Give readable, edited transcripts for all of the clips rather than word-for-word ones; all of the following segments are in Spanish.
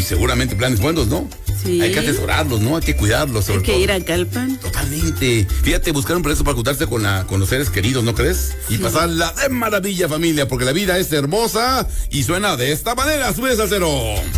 y seguramente planes buenos, ¿no? Sí. Hay que atesorarlos, ¿no? Hay que cuidarlos, sobre todo. Hay que ir a Calpan. Totalmente. Fíjate, buscar un pretexto para juntarse con los seres queridos, ¿no crees? Y pasarla de maravilla, familia, porque la vida es hermosa y suena de esta manera. ¡Subes al cero!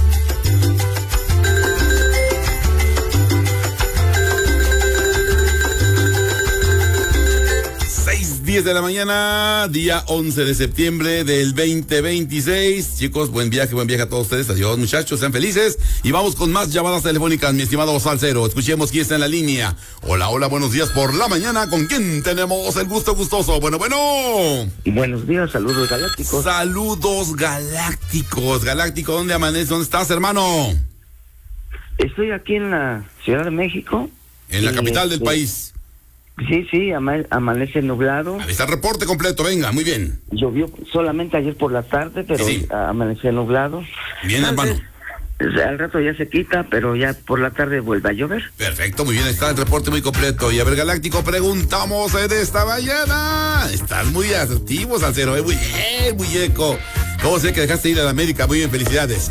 10 de la mañana, día 11 de septiembre del 2026. Chicos, buen viaje a todos ustedes. Adiós, muchachos, sean felices. Y vamos con más llamadas telefónicas, mi estimado Salcero. Escuchemos quién está en la línea. Hola, hola, buenos días por la mañana. ¿Con quién tenemos el gusto gustoso? Bueno. Buenos días, saludos galácticos. Saludos galácticos. Galáctico, ¿dónde amanece? ¿Dónde estás, hermano? Estoy aquí en la Ciudad de México. En la capital del país. Sí, amanece nublado. Ahí está el reporte completo, venga, muy bien. Llovió solamente ayer por la tarde, pero sí. Amanece nublado. Bien, hermano. Al rato ya se quita, pero ya por la tarde vuelve a llover. Perfecto, muy bien, está el reporte muy completo. Y a ver, Galáctico, preguntamos de esta mañana. Estás muy asertivo, Salcero, muy bien, muñeco. ¿Cómo sé que dejaste ir a la América? Muy bien, felicidades.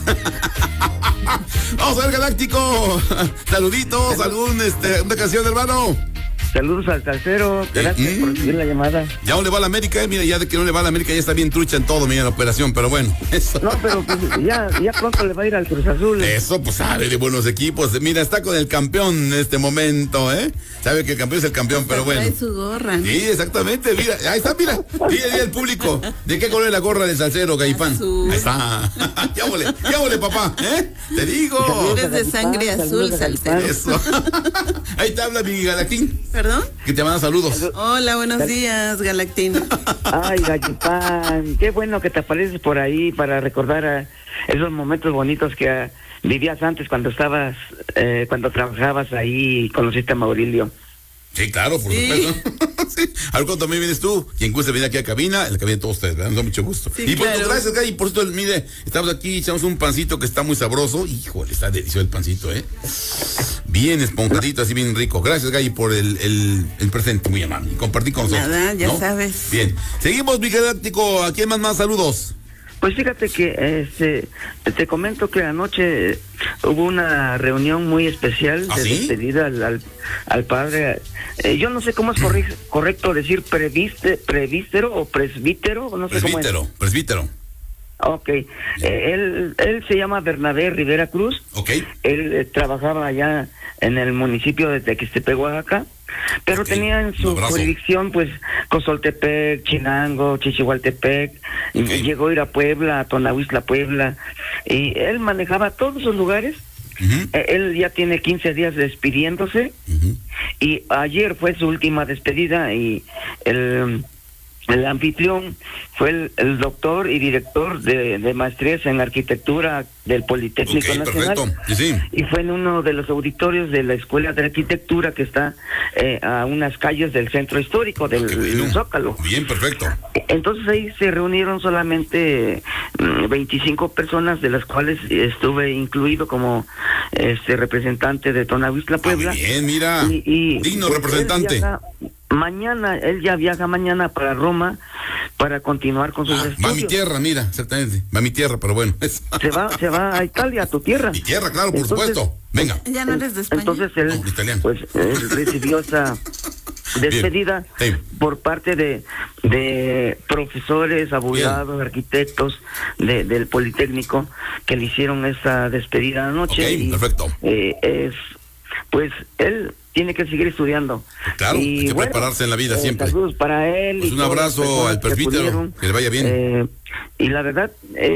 Vamos a ver, Galáctico. Saluditos, una canción, hermano. Saludos al Salcero, gracias por recibir la llamada. Ya no le va a la América, mira, ya de que no le va a la América ya está bien trucha en todo, mira, la operación, pero bueno, eso. No, pero pues ya pronto le va a ir al Cruz Azul. Eso, pues sabe de buenos equipos, mira, está con el campeón en este momento, sabe que el campeón es el campeón, pero bueno. Trae su gorra, ¿no? Sí, exactamente, mira, ahí está, mira el público, ¿de qué color es la gorra del Salcero, Gaipán? Azul. Ahí está, ya volé, papá, te digo. Eres de sangre azul, Salcero. Eso, ahí te habla mi Galactín. ¿Perdón? Que te manda saludos. Hola, buenos días, Galactín. Ay, Gallipán, qué bueno que te apareces por ahí para recordar esos momentos bonitos que vivías antes cuando cuando trabajabas ahí y conociste a Maurilio. Sí, claro, por supuesto. Sí. A ver, ¿cuánto me vienes tú? Quien guste venir aquí a cabina, en la cabina de todos ustedes, ¿verdad? Nos da mucho gusto. Sí, y por claro. gracias, Gay, por cierto, mire, estamos aquí, echamos un pancito que está muy sabroso. Híjole, está delicioso el pancito, bien esponjadito, así bien rico. Gracias, Gay, por el presente, muy amable. Y compartir con nosotros. Nada, ya ¿no? sabes. Bien. Seguimos, mi Galáctico. ¿A quién más saludos? Pues fíjate que te comento que anoche hubo una reunión muy especial de despedida al padre. Yo no sé cómo es correcto decir prevístero o presbítero, no sé cómo es. Presbítero. Ok, él se llama Bernabé Rivera Cruz. Ok. Él trabajaba allá en el municipio de Tequistepec, Oaxaca, pero tenía en su jurisdicción pues Cozoltepec, Chinango, Chichihualtepec, llegó a ir a Puebla, a Tonahuistla, Puebla, y él manejaba todos esos lugares. Él ya tiene 15 días despidiéndose, y ayer fue su última despedida, y el anfitrión fue el doctor y director de maestrías en arquitectura del Politécnico Nacional. Perfecto. Sí. Y fue en uno de los auditorios de la Escuela de Arquitectura que está a unas calles del centro histórico del Zócalo. Bien, perfecto. Entonces ahí se reunieron solamente 25 personas, de las cuales estuve incluido como representante de Tonahuistla, Puebla. Bien, mira, digno representante. Él ya viaja mañana para Roma para continuar con sus estudios. Va a mi tierra, mira, exactamente. Va a mi tierra, pero bueno. Se va a Italia, a tu tierra. Mi tierra, claro, por supuesto. Venga. Ya no eres de España. Entonces él, él recibió esa despedida por parte de profesores, abogados, arquitectos del Politécnico que le hicieron esa despedida anoche. Perfecto. Pues él tiene que seguir estudiando. Claro, hay que prepararse en la vida siempre. Saludos para él. Pues un abrazo al presbítero, que le vaya bien. Y la verdad,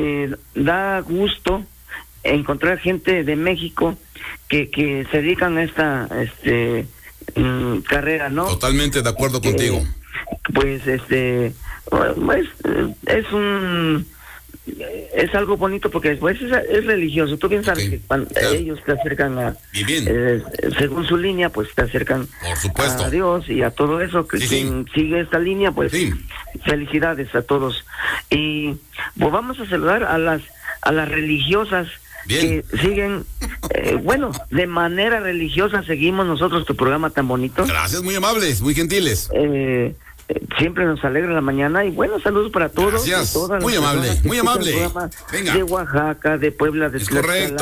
da gusto encontrar gente de México que se dedican a esta carrera, ¿no? Totalmente de acuerdo contigo. Pues es algo bonito porque después es religioso. Tú bien sabes que cuando ellos te acercan según su línea, pues te acercan a Dios y a todo eso. Que quien sigue esta línea, pues felicidades a todos. Y pues vamos a saludar a las religiosas que siguen, de manera religiosa seguimos nosotros tu programa tan bonito. Gracias, muy amables, muy gentiles. Siempre nos alegra la mañana y saludos para todos. Gracias, muy amable, muy amable. Venga. De Oaxaca, de Puebla, de Tlaxcala,